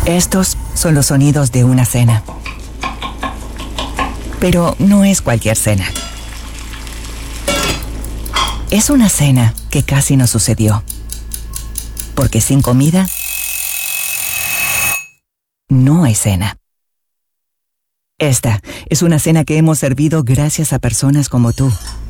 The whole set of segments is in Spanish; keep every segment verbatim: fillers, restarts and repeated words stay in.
Estos son los sonidos de una cena. Pero no es cualquier cena. Es una cena que casi no sucedió. Porque sin comida, no hay cena. Esta es una cena que hemos servido gracias a personas como tú.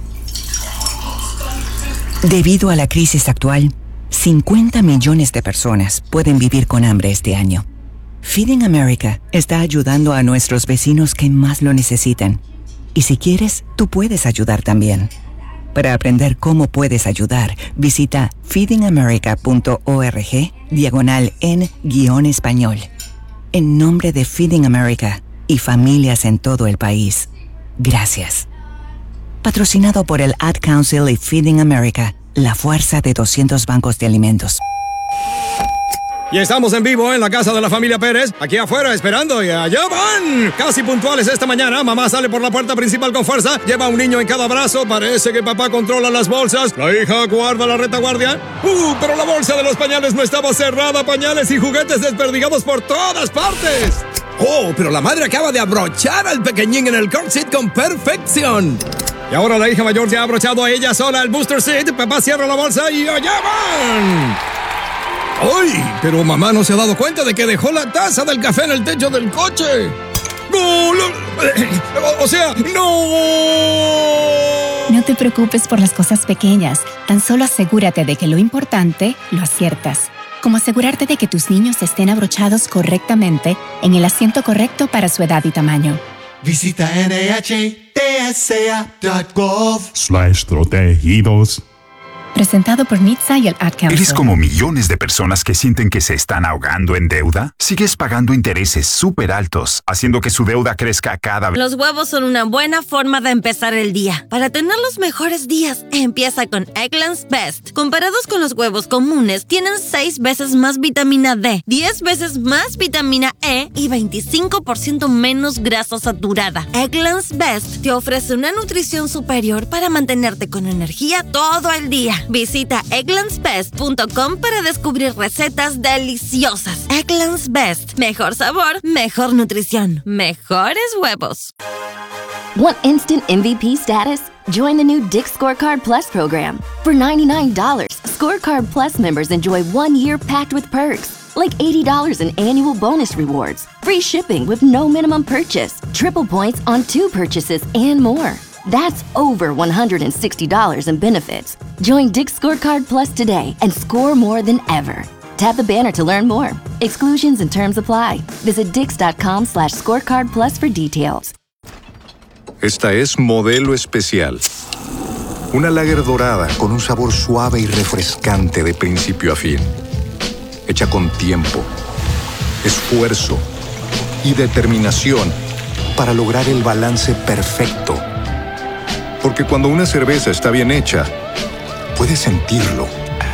Debido a la crisis actual, cincuenta millones de personas pueden vivir con hambre este año. Feeding America está ayudando a nuestros vecinos que más lo necesitan. Y si quieres, tú puedes ayudar también. Para aprender cómo puedes ayudar, visita feedingamerica.org diagonal en guión español. En nombre de Feeding America y familias en todo el país, gracias. Patrocinado por el Ad Council y Feeding America, la fuerza de doscientos bancos de alimentos. Y estamos en vivo en la casa de la familia Pérez, aquí afuera esperando, y allá van. Casi puntuales esta mañana, mamá sale por la puerta principal con fuerza, lleva a un niño en cada brazo, parece que papá controla las bolsas, la hija guarda la retaguardia. Uh, pero la bolsa de los pañales no estaba cerrada, pañales y juguetes desperdigados por todas partes. Oh, pero la madre acaba de abrochar al pequeñín en el car seat con perfección. Y ahora la hija mayor ya ha abrochado a ella sola el booster seat, papá cierra la bolsa y allá van. ¡Ay! Pero mamá no se ha dado cuenta de que dejó la taza del café en el techo del coche. ¡No! Lo, o sea, ¡no! No te preocupes por las cosas pequeñas. Tan solo asegúrate de que lo importante lo aciertas. Como asegurarte de que tus niños estén abrochados correctamente en el asiento correcto para su edad y tamaño. Visita N H T S A punto gov slash protegidos. Presentado por N H T S A y el Ad Council. ¿Eres como millones de personas que sienten que se están ahogando en deuda? Sigues pagando intereses súper altos, haciendo que su deuda crezca cada vez. Los huevos son una buena forma de empezar el día. Para tener los mejores días, empieza con Eggland's Best. Comparados con los huevos comunes, tienen seis veces más vitamina D, diez veces más vitamina E y veinticinco por ciento menos grasa saturada. Eggland's Best te ofrece una nutrición superior para mantenerte con energía todo el día. Visita egglands best punto com para descubrir recetas deliciosas. Eggland's Best. Mejor sabor, mejor nutrición, mejores huevos. Want instant M V P status? Join the new Dick's Scorecard Plus program. For ninety-nine dollars, Scorecard Plus members enjoy one year packed with perks, like eighty dollars in annual bonus rewards, free shipping with no minimum purchase, triple points on two purchases, and more. That's over one hundred sixty dollars in benefits. Join Dick's Scorecard Plus today and score more than ever. Tap the banner to learn more. Exclusions and terms apply. Visit dix.com slash scorecard plus for details. Esta es Modelo Especial. Una lager dorada con un sabor suave y refrescante de principio a fin. Hecha con tiempo, esfuerzo y determinación para lograr el balance perfecto. Porque cuando una cerveza está bien hecha, puedes sentirlo.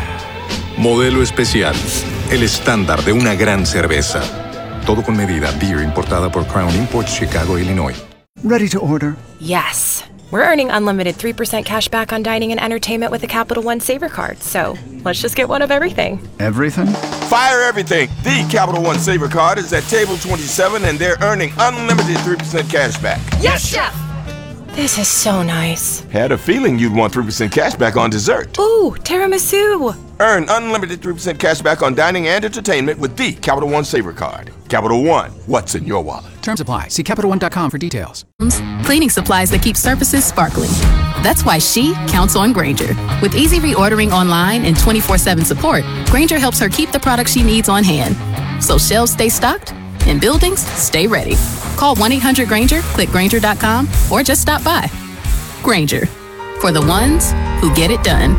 Modelo Especial, el estándar de una gran cerveza. Todo con medida. Beer importada por Crown Imports, Chicago, Illinois. Ready to order? Yes. We're earning unlimited three percent cash back on dining and entertainment with the Capital One Saver Card. So let's just get one of everything. Everything? Fire everything. The Capital One Saver Card is at table twenty-seven and they're earning unlimited three percent cash back. Yes, Chef! This is so nice. Had a feeling you'd want three percent cash back on dessert. Ooh, tiramisu. Earn unlimited three percent cash back on dining and entertainment with the Capital One Saver Card. Capital One, what's in your wallet? Terms apply. See Capital One dot com for details. Cleaning supplies that keep surfaces sparkling. That's why she counts on Grainger. With easy reordering online and twenty-four seven support, Grainger helps her keep the products she needs on hand. So shelves stay stocked and buildings stay ready. Call one eight hundred Grainger, click Grainger dot com, or just stop by. Grainger, for the ones who get it done.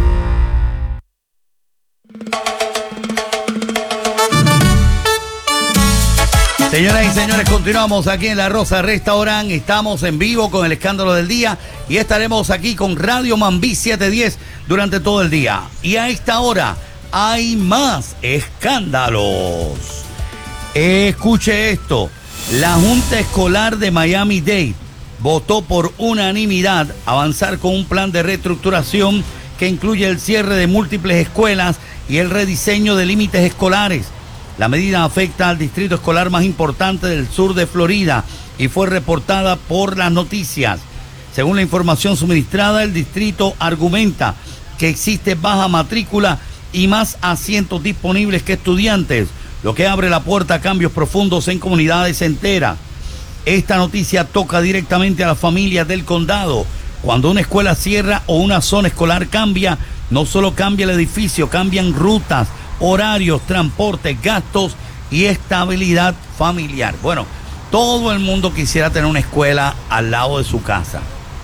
Señoras y señores, continuamos aquí en La Rosa Restaurant. Estamos en vivo con el escándalo del día y estaremos aquí con Radio Mambí siete diez durante todo el día. Y a esta hora hay más escándalos. Escuche esto. La Junta Escolar de Miami-Dade votó por unanimidad avanzar con un plan de reestructuración que incluye el cierre de múltiples escuelas y el rediseño de límites escolares. La medida afecta al distrito escolar más importante del sur de Florida y fue reportada por las noticias. Según la información suministrada, el distrito argumenta que existe baja matrícula y más asientos disponibles que estudiantes, lo que abre la puerta a cambios profundos en comunidades enteras. Esta noticia toca directamente a las familias del condado. Cuando una escuela cierra o una zona escolar cambia, no solo cambia el edificio, cambian rutas, horarios, transportes, gastos y estabilidad familiar. Bueno, todo el mundo quisiera tener una escuela al lado de su casa,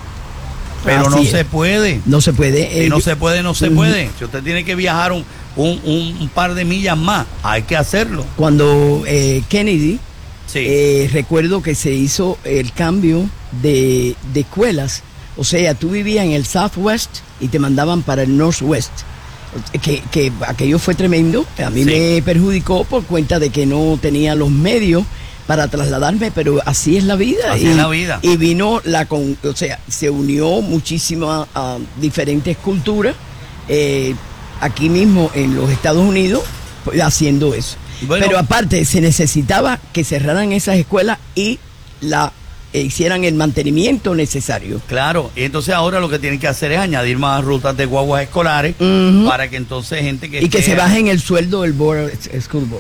pero Así no es. se puede. No se puede. Si no se puede, no se uh-huh. puede. Si usted tiene que viajar un, un, un, un par de millas más, hay que hacerlo. Cuando eh, Kennedy, sí. eh, recuerdo que se hizo el cambio de, de escuelas. O sea, tú vivías en el Southwest y te mandaban para el Northwest. Que, que aquello fue tremendo. A mí sí. me perjudicó por cuenta de que no tenía los medios para trasladarme, pero así es la vida. Así y, es la vida. Y vino la con, o sea, se unió muchísimas uh, diferentes culturas eh, aquí mismo en los Estados Unidos pues, haciendo eso. Bueno, pero aparte se necesitaba que cerraran esas escuelas y la e hicieran el mantenimiento necesario. Claro, y entonces ahora lo que tienen que hacer es añadir más rutas de guaguas escolares uh-huh. para que entonces gente que y que se bajen el sueldo del board, school board.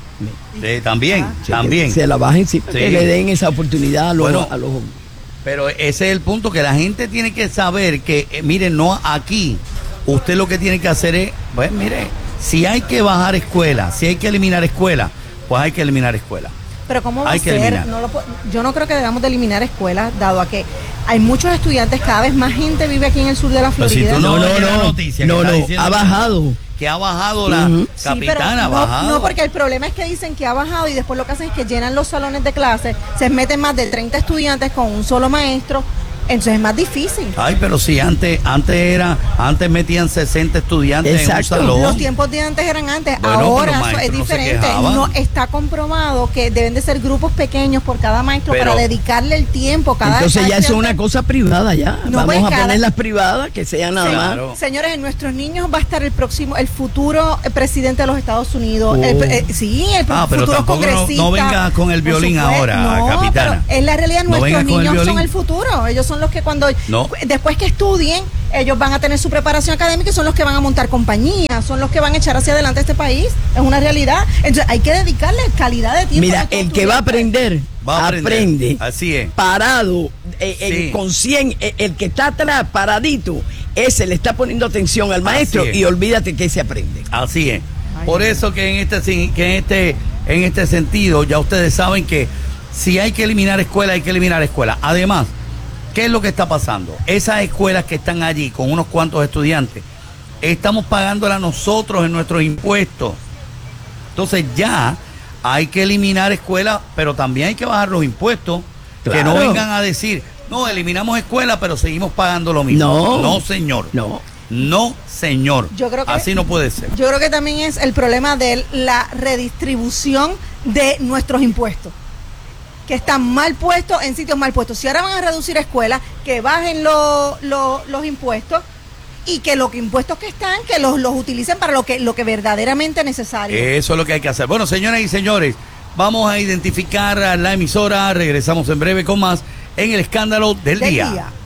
Sí, también, sí, también. Se la bajen, sí, para sí. que le den esa oportunidad a los, bueno, a los pero ese es el punto, que la gente tiene que saber que, eh, miren, no aquí, usted lo que tiene que hacer es, pues mire, si hay que bajar escuelas, si hay que eliminar escuelas, pues hay que eliminar escuelas. Pero ¿cómo va a ser? No lo, yo no creo que debamos de eliminar escuelas, dado a que hay muchos estudiantes, cada vez más gente vive aquí en el sur de la Florida. Si no, no, no, no, noticia no, no ha bajado. Que ha bajado la uh-huh. capitana, sí, ha bajado. No, no, porque el problema es que dicen que ha bajado y después lo que hacen es que llenan los salones de clase, se meten más de treinta estudiantes con un solo maestro. Entonces es más difícil. Ay, pero si antes antes era antes metían sesenta estudiantes Exacto. en un salón. Los tiempos de antes eran antes, bueno, ahora es diferente. No, no está comprobado que deben de ser grupos pequeños por cada maestro pero, para dedicarle el tiempo cada Entonces ya eso es una cosa privada ya. No, Vamos pues, a cada... poner las privadas que sean nada sí, más. Claro. Señores, en nuestros niños va a estar el próximo, el futuro presidente de los Estados Unidos. Oh. El, eh, sí, el ah, futuro pero congresista. No, no venga con el violín ahora, no, capitana. Pero en la realidad no nuestros niños el son el futuro. Ellos son los que cuando no. después que estudien, ellos van a tener su preparación académica y son los que van a montar compañías, son los que van a echar hacia adelante este país. Es una realidad. Entonces hay que dedicarle calidad de tiempo. Mira, el que va a aprender, va a aprender. aprende. Así es. Parado, eh, sí. el consciente, el, el que está atrás, paradito, ese le está poniendo atención al maestro y olvídate que se aprende. Así es. Ay, Por eso que en este, que en este, en este sentido, ya ustedes saben que si hay que eliminar escuelas, hay que eliminar escuelas. Además, ¿qué es lo que está pasando? Esas escuelas que están allí con unos cuantos estudiantes, estamos pagándolas nosotros en nuestros impuestos. Entonces ya hay que eliminar escuelas, pero también hay que bajar los impuestos. Claro. Que no vengan a decir, no, eliminamos escuelas, pero seguimos pagando lo mismo. No, no señor. No. No, señor. Yo creo que, así no puede ser. Yo creo que también es el problema de la redistribución de nuestros impuestos, que están mal puestos en sitios mal puestos. Si ahora van a reducir escuelas, que bajen lo, lo, los impuestos y que los impuestos que están, que los, los utilicen para lo que, lo que verdaderamente es necesario. Eso es lo que hay que hacer. Bueno, señoras y señores, vamos a identificar a la emisora. Regresamos en breve con más en el escándalo del, del día. día.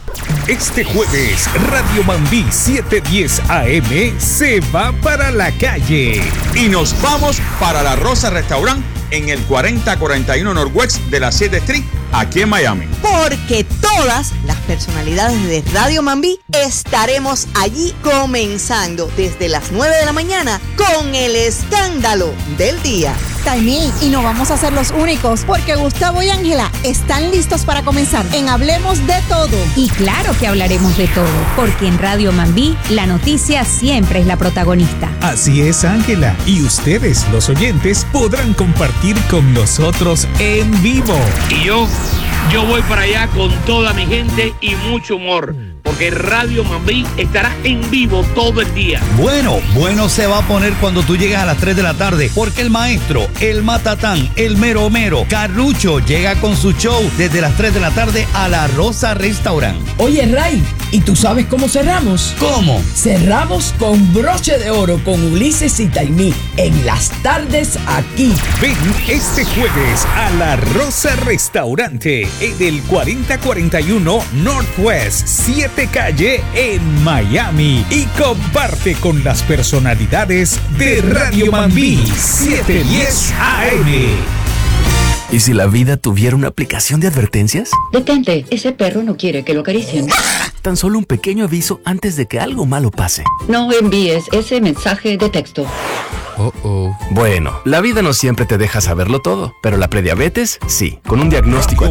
Este jueves, Radio Mambí setecientos diez A M se va para la calle. Y nos vamos para La Rosa Restaurant en el cuarenta cuarenta y uno Northwest de la siete Street, aquí en Miami. Porque todas las personalidades de Radio Mambí estaremos allí comenzando desde las nueve de la mañana con el escándalo del día. Taimí, y no vamos a ser los únicos, porque Gustavo y Ángela están listos para comenzar en Hablemos de Todo. Y claro que hablaremos de todo, porque en Radio Mambí la noticia siempre es la protagonista. Así es, Ángela, y ustedes, los oyentes, podrán compartir con nosotros en vivo. Y yo, yo voy para allá con toda mi gente y mucho humor. porque Radio Mambí estará en vivo todo el día. Bueno, bueno se va a poner cuando tú llegas a las tres de la tarde, porque el maestro, el matatán, el mero mero, Carrucho, llega con su show desde las tres de la tarde a La Rosa Restaurant. Oye, Ray, ¿y tú sabes cómo cerramos? ¿Cómo? Cerramos con broche de oro con Ulises y Taimí en las tardes aquí. Ven este jueves a La Rosa Restaurante en el cuarenta cuarenta y uno Northwest siete Calle en Miami y comparte con las personalidades de Radio Mambí setecientos diez A M. ¿Y si la vida tuviera una aplicación de advertencias? Detente, ese perro no quiere que lo acaricien. Tan solo un pequeño aviso antes de que algo malo pase. No envíes ese mensaje de texto. Oh, oh. Bueno, la vida no siempre te deja saberlo todo, pero la prediabetes, sí. Con un diagnóstico